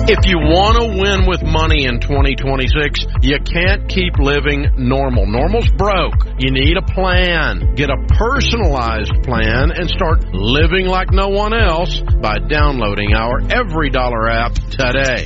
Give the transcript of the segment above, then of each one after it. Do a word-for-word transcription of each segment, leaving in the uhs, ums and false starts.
If you want to win with money in twenty twenty-six, you can't keep living normal. Normal's broke. You need a plan. Get a personalized plan and start living like no one else by downloading our Every Dollar app today.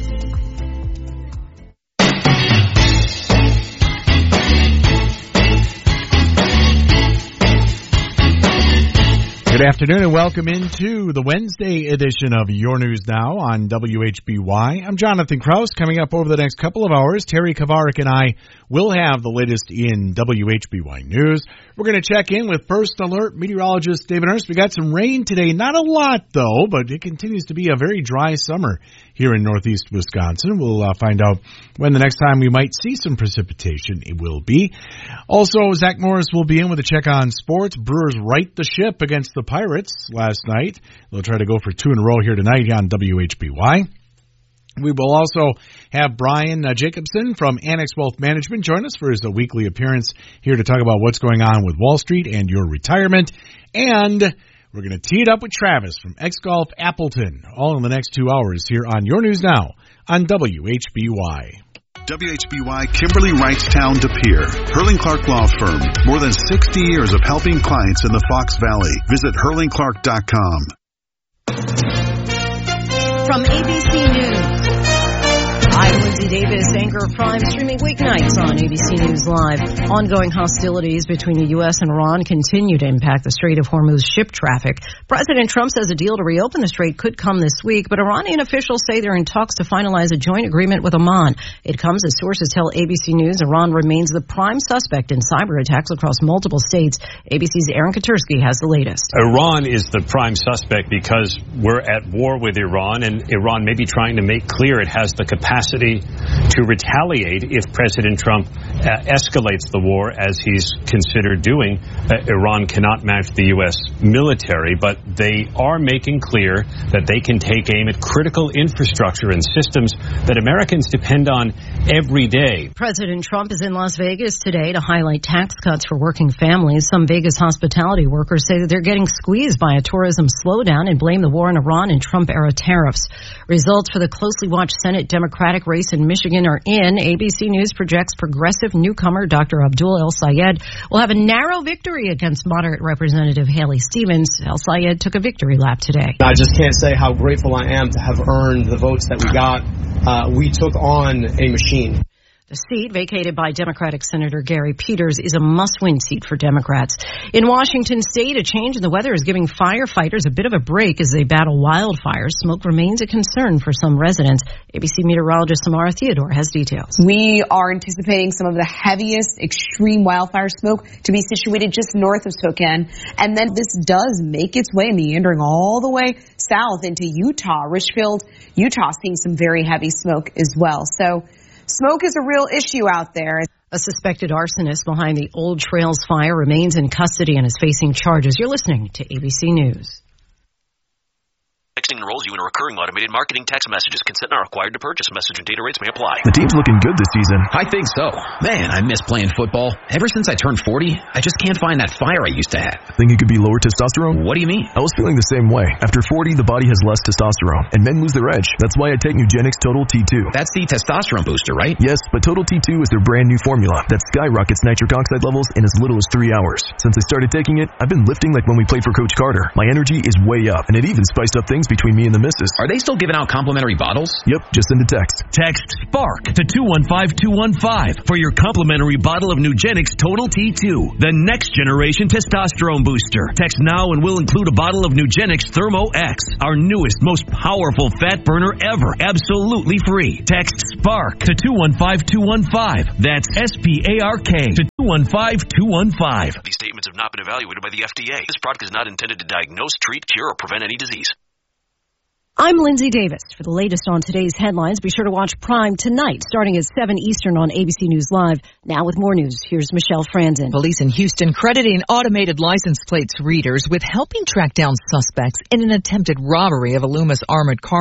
Good afternoon and welcome into the Wednesday edition of Your News Now on W H B Y. I'm Jonathan Kraus. Coming up over the next couple of hours, Terry Kavarik and I will have the latest in W H B Y News. We're going to check in with First Alert meteorologist David Ernst. We got some rain today. Not a lot, though, but it continues to be a very dry summer here in northeast Wisconsin. We'll uh, find out when the next time we might see some precipitation it will be. Also, Zach Morris will be in with a check on sports. Brewers right the ship against the Pirates last night. They'll try to go for two in a row here tonight on W H B Y. We will also have Brian uh, Jacobson from Annex Wealth Management join us for his uh, weekly appearance here to talk about what's going on with Wall Street and your retirement. And we're going to tee it up with Travis from X-Golf Appleton, all in the next two hours here on Your News Now on W H B Y. W H B Y Kimberly Wrightstown De Pere, Hurling Clark Law Firm. More than sixty years of helping clients in the Fox Valley. Visit hurling clark dot com. From A B C News, I'm Lindsay Davis, anchor of Prime, streaming weeknights on A B C News Live. Ongoing hostilities between the U S and Iran continue to impact the Strait of Hormuz ship traffic. President Trump says a deal to reopen the strait could come this week, but Iranian officials say they're in talks to finalize a joint agreement with Oman. It comes as sources tell A B C News Iran remains the prime suspect in cyber attacks across multiple states. A B C's Aaron Katursky has the latest. Iran is the prime suspect because we're at war with Iran, and Iran may be trying to make clear it has the capacity to retaliate if President Trump uh, escalates the war, as he's considered doing. Uh, Iran cannot match the U S military, but they are making clear that they can take aim at critical infrastructure and systems that Americans depend on every day. President Trump is in Las Vegas today to highlight tax cuts for working families. Some Vegas hospitality workers say that they're getting squeezed by a tourism slowdown and blame the war in Iran and Trump-era tariffs. Results for the closely watched Senate Democratic race in Michigan are in. A B C News projects progressive newcomer Doctor Abdul El-Sayed will have a narrow victory against moderate Representative Haley Stevens. El-Sayed took a victory lap today. I just can't say how grateful I am to have earned the votes that we got. Uh, we took on a machine. The seat, vacated by Democratic Senator Gary Peters, is a must-win seat for Democrats. In Washington State, a change in the weather is giving firefighters a bit of a break as they battle wildfires. Smoke remains a concern for some residents. A B C meteorologist Samara Theodore has details. We are anticipating some of the heaviest extreme wildfire smoke to be situated just north of Spokane. And then this does make its way, meandering all the way south into Utah. Richfield, Utah, seeing some very heavy smoke as well. So smoke is a real issue out there. A suspected arsonist behind the Old Trails fire remains in custody and is facing charges. You're listening to A B C News. Texting enrolls you in a recurring automated marketing text messages. Consent not required to purchase. Message and data rates may apply. The team's looking good this season. I think so. Man, I miss playing football. Ever since I turned forty, I just can't find that fire I used to have. Think it could be lower testosterone? What do you mean? I was feeling the same way. After forty, the body has less testosterone, and men lose their edge. That's why I take Nugenix Total T two. That's the testosterone booster, right? Yes, but Total T two is their brand new formula that skyrockets nitric oxide levels in as little as three hours. Since I started taking it, I've been lifting like when we played for Coach Carter. My energy is way up, and it even spiced up things between me and the missus. Are they still giving out complimentary bottles? Yep, just send a text. Text SPARK to two one five two one five for your complimentary bottle of Nugenix Total T two, the next generation testosterone booster. Text now and we'll include a bottle of Nugenix Thermo X, our newest, most powerful fat burner ever, absolutely free. Text SPARK to two one five two one five. That's S P A R K to two one five two one five. These statements have not been evaluated by the F D A. This product is not intended to diagnose, treat, cure, or prevent any disease. I'm Lindsay Davis. For the latest on today's headlines, be sure to watch Prime tonight, starting at seven Eastern on A B C News Live. Now with more news, here's Michelle Franzen. Police in Houston crediting automated license plates readers with helping track down suspects in an attempted robbery of a Loomis armored car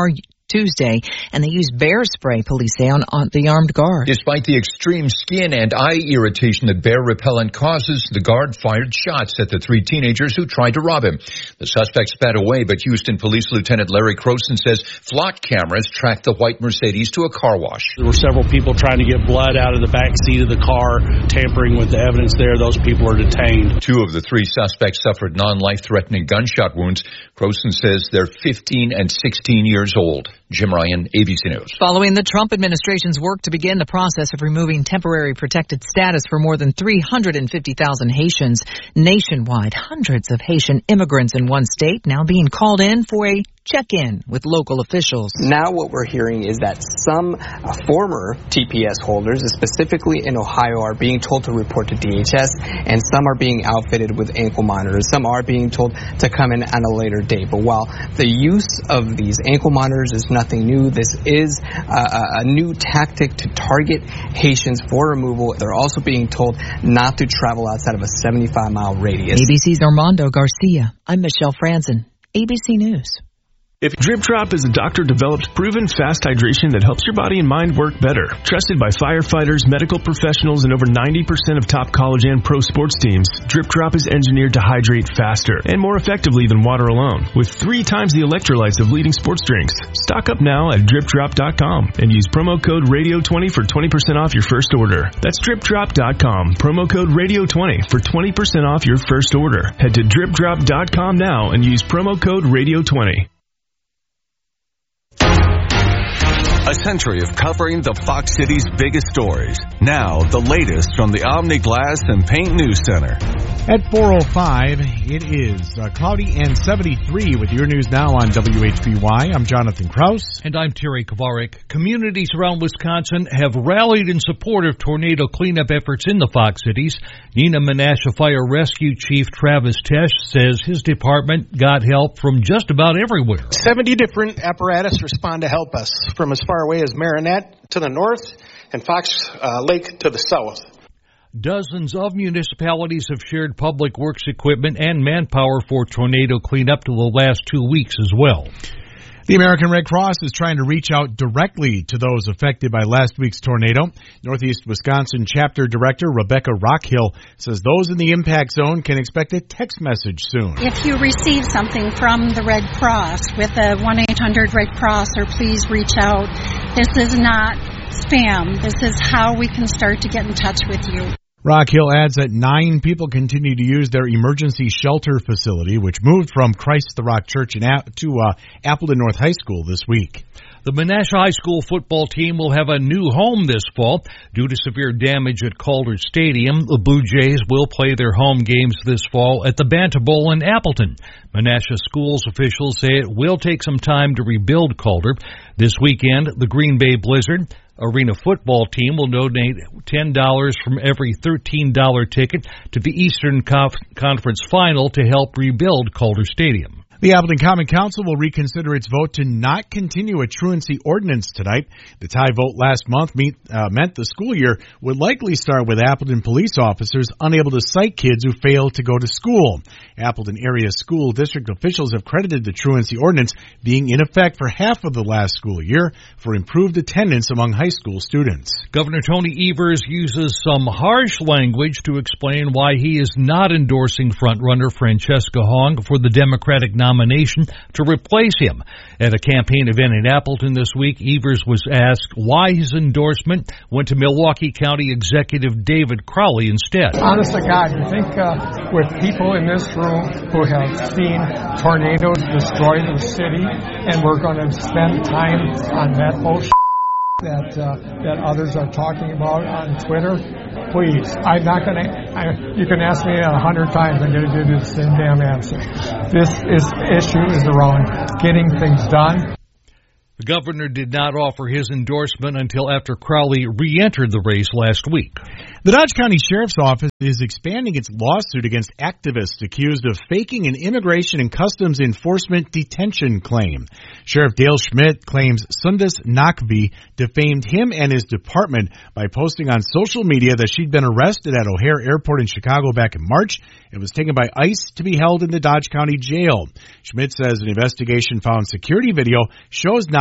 Tuesday, and they used bear spray, police say, on, on the armed guard. Despite the extreme skin and eye irritation that bear repellent causes, the guard fired shots at the three teenagers who tried to rob him. The suspect sped away, but Houston Police Lieutenant Larry Croson says flock cameras tracked the white Mercedes to a car wash. There were several people trying to get blood out of the back seat of the car, tampering with the evidence there. Those people are detained. Two of the three suspects suffered non-life-threatening gunshot wounds. Croson says they're fifteen and sixteen years old. Jim Ryan, A B C News. Following the Trump administration's work to begin the process of removing temporary protected status for more than three hundred fifty thousand Haitians nationwide, hundreds of Haitian immigrants in one state now being called in for a check-in with local officials. Now what we're hearing is that some uh, former T P S holders, specifically in Ohio, are being told to report to D H S, and some are being outfitted with ankle monitors. Some are being told to come in on a later date. But while the use of these ankle monitors is nothing new, this is uh, a new tactic to target Haitians for removal. They're also being told not to travel outside of a seventy-five mile radius. A B C's Armando Garcia. I'm Michelle Franzen, A B C News. If Drip Drop is a doctor-developed, proven fast hydration that helps your body and mind work better. Trusted by firefighters, medical professionals, and over ninety percent of top college and pro sports teams, Drip Drop is engineered to hydrate faster and more effectively than water alone, with three times the electrolytes of leading sports drinks. Stock up now at drip drop dot com and use promo code radio twenty for twenty percent off your first order. That's drip drop dot com, promo code radio twenty for twenty percent off your first order. Head to drip drop dot com now and use promo code radio twenty. A century of covering the Fox City's biggest stories. Now, the latest from the Omni Glass and Paint News Center. At four oh five, it is uh, cloudy and seventy-three with your news now on W H B Y. I'm Jonathan Krause. And I'm Terry Kovarik. Communities around Wisconsin have rallied in support of tornado cleanup efforts in the Fox Cities. Neenah Menasha Fire Rescue Chief Travis Tesh says his department got help from just about everywhere. seventy different apparatus respond to help us, from as far away as Marinette to the north and Fox uh, Lake to the south. Dozens of municipalities have shared public works equipment and manpower for tornado cleanup to the last two weeks as well. The American Red Cross is trying to reach out directly to those affected by last week's tornado. Northeast Wisconsin Chapter Director Rebecca Rockhill says those in the impact zone can expect a text message soon. If you receive something from the Red Cross with a one eight hundred Red Cross, or please reach out, this is not spam. This is how we can start to get in touch with you. Rockhill adds that nine people continue to use their emergency shelter facility, which moved from Christ the Rock Church in A- to uh, Appleton North High School this week. The Menasha High School football team will have a new home this fall. Due to severe damage at Calder Stadium, the Blue Jays will play their home games this fall at the Banta Bowl in Appleton. Menasha schools officials say it will take some time to rebuild Calder. This weekend, the Green Bay Blizzard Arena football team will donate ten dollars from every thirteen dollars ticket to the Eastern Conf- Conference Final to help rebuild Calder Stadium. The Appleton Common Council will reconsider its vote to not continue a truancy ordinance tonight. The tie vote last month meet, uh, meant the school year would likely start with Appleton police officers unable to cite kids who failed to go to school. Appleton area school district officials have credited the truancy ordinance being in effect for half of the last school year for improved attendance among high school students. Governor Tony Evers uses some harsh language to explain why he is not endorsing frontrunner Francesca Hong for the Democratic nomination. nomination to replace him. At a campaign event in Appleton this week, Evers was asked why his endorsement went to Milwaukee County Executive David Crowley instead. Honest to God, you think uh, with people in this room who have seen tornadoes destroy the city, and we're going to spend time on that bullshit that uh, that others are talking about on Twitter? Please, I'm not going to, you can ask me a hundred times, I'm going to give you the same damn answer. This is, issue is around getting things done. The governor did not offer his endorsement until after Crowley re-entered the race last week. The Dodge County Sheriff's Office is expanding its lawsuit against activists accused of faking an Immigration and Customs Enforcement detention claim. Sheriff Dale Schmidt claims Sundus Naqvi defamed him and his department by posting on social media that she'd been arrested at O'Hare Airport in Chicago back in March and was taken by ICE to be held in the Dodge County Jail. Schmidt says an investigation found security video shows Naqvi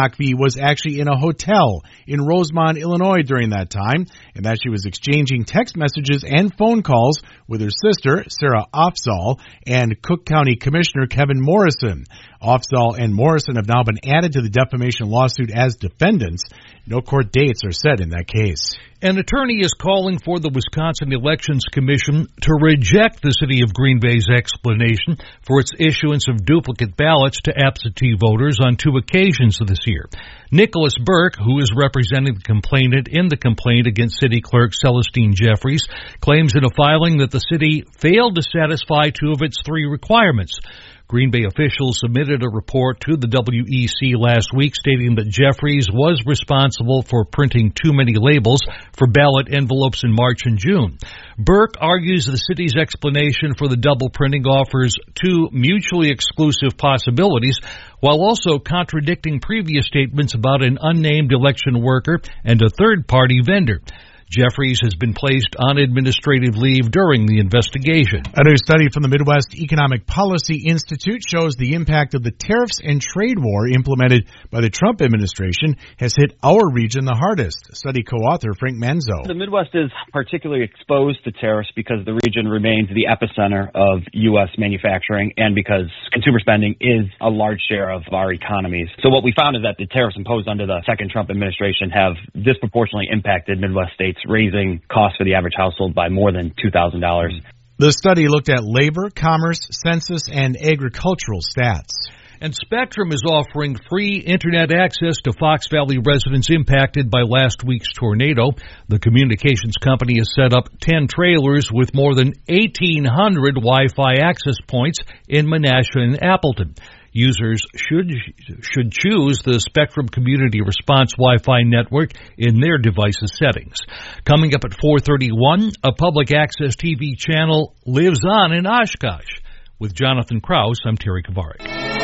Hochby was actually in a hotel in Rosemont, Illinois during that time, and that she was exchanging text messages and phone calls with her sister, Sarah Afzaal, and Cook County Commissioner Kevin Morrison. Afzaal and Morrison have now been added to the defamation lawsuit as defendants. No court dates are set in that case. An attorney is calling for the Wisconsin Elections Commission to reject the city of Green Bay's explanation for its issuance of duplicate ballots to absentee voters on two occasions this year. Nicholas Burke, who is representing the complainant in the complaint against City Clerk Celestine Jeffries, claims in a filing that the city failed to satisfy two of its three requirements. Green Bay officials submitted a report to the W E C last week stating that Jeffries was responsible for printing too many labels for ballot envelopes in March and June. Burke argues the city's explanation for the double printing offers two mutually exclusive possibilities, while also contradicting previous statements about an unnamed election worker and a third-party vendor. Jeffries has been placed on administrative leave during the investigation. A new study from the Midwest Economic Policy Institute shows the impact of the tariffs and trade war implemented by the Trump administration has hit our region the hardest. Study co-author Frank Manzo. The Midwest is particularly exposed to tariffs because the region remains the epicenter of U S manufacturing and because consumer spending is a large share of our economies. So what we found is that the tariffs imposed under the second Trump administration have disproportionately impacted Midwest states, raising costs for the average household by more than two thousand dollars. The study looked at labor, commerce, census, and agricultural stats. And Spectrum is offering free internet access to Fox Valley residents impacted by last week's tornado. The communications company has set up ten trailers with more than eighteen hundred Wi-Fi access points in Menasha and Appleton. Users should should choose the Spectrum Community Response Wi-Fi network in their device's settings. Coming up at four thirty-one, a public access T V channel lives on in Oshkosh. With Jonathan Krause, I'm Terry Kavarik.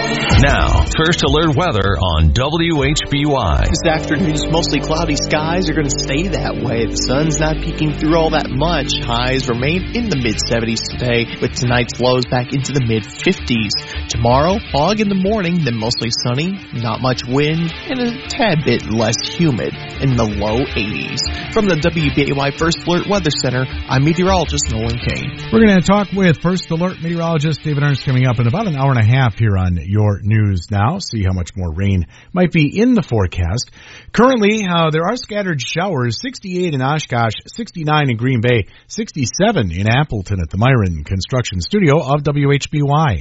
Now, First Alert weather on W H B Y. This afternoon, mostly cloudy skies are going to stay that way. The sun's not peeking through all that much. Highs remain in the mid seventies today, with tonight's lows back into the mid fifties. Tomorrow, fog in the morning, then mostly sunny, not much wind, and a tad bit less humid in the low eighties. From the W B A Y First Alert Weather Center, I'm meteorologist Nolan Kane. We're going to talk with First Alert meteorologist David Ernst coming up in about an hour and a half here on Your News Now. See how much more rain might be in the forecast. Currently, uh, there are scattered showers, sixty-eight in Oshkosh, sixty-nine in Green Bay, sixty-seven in Appleton at the Myron Construction Studio of W H B Y.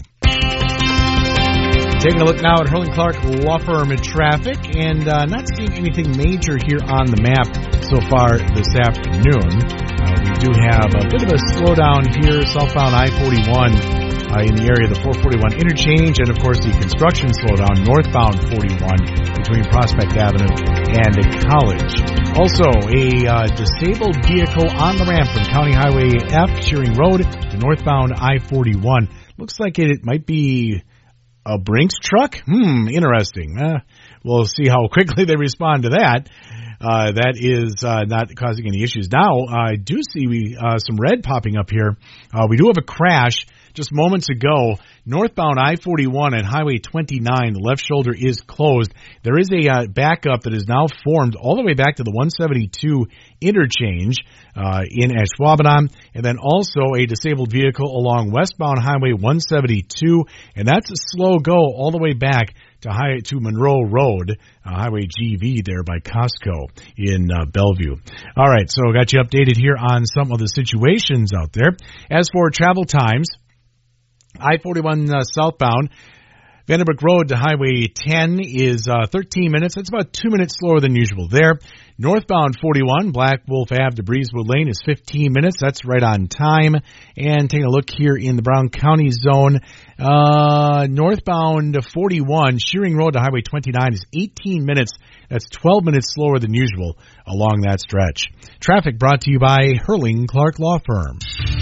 Taking a look now at Hurling Clark Law Firm traffic, and uh, not seeing anything major here on the map so far this afternoon. Uh, we do have a bit of a slowdown here, southbound I forty-one uh, in the area of the four forty-one interchange, and of course the construction slowdown northbound forty-one between Prospect Avenue and College. Also, a uh, disabled vehicle on the ramp from County Highway F, Shearing Road, to northbound I forty-one. Looks like it, it might be a Brinks truck? Hmm, interesting. Uh, we'll see how quickly they respond to that. Uh, that is uh, not causing any issues. Now, I do see uh, some red popping up here. Uh, we do have a crash just moments ago. Northbound I forty-one and Highway twenty-nine, the left shoulder is closed. There is a uh, backup that is now formed all the way back to the one seventy-two interchange uh, in Ashwaubenon, and then also a disabled vehicle along westbound Highway one seventy-two, and that's a slow go all the way back to high, to Monroe Road, uh, Highway G V there by Costco in uh, Bellevue. All right, so got you updated here on some of the situations out there. As for travel times, I forty-one uh, southbound, Vanderbrook Road to Highway ten is uh, thirteen minutes. That's about two minutes slower than usual there. Northbound forty-one, Black Wolf Ave to Breezewood Lane is fifteen minutes. That's right on time. And taking a look here in the Brown County zone, uh, northbound forty-one, Shearing Road to Highway twenty-nine is eighteen minutes. That's twelve minutes slower than usual along that stretch. Traffic brought to you by Hurling Clark Law Firm.